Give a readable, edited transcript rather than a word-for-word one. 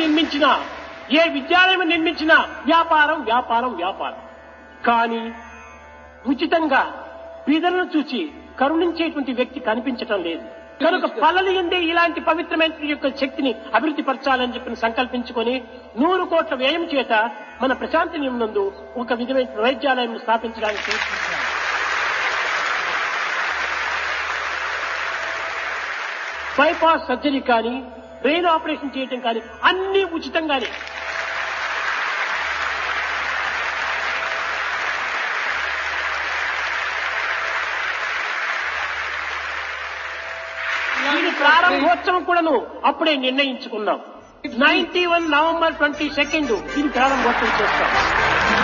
నిర్మించినా, ఏ విద్యాలయం నిర్మించినా వ్యాపారం వ్యాపారం వ్యాపారం. కానీ ఉచితంగా బీదలను చూచి కరుణించేటువంటి వ్యక్తి కనిపించటం లేదు. కనుక పల్లెలు ఉండే ఇలాంటి పవిత్రమైన యొక్క శక్తిని అభివృద్ధి పరచాలని చెప్పి సంకల్పించుకొని 100 కోట్ల వ్యయం చేత మన ప్రశాంతి నందు ఒక విధమైన వైద్యాలయం స్థాపించడానికి బైపాస్ సర్జరీ కానీ, బ్రెయిన్ ఆపరేషన్ చేయటం కానీ అన్ని ఉచితంగానే. దీని ప్రారంభోత్సవం కూడాను అప్పుడే నిర్ణయించుకున్నాం. 91 నవంబర్ 22 దీని ప్రారంభోత్సవం చేస్తాం.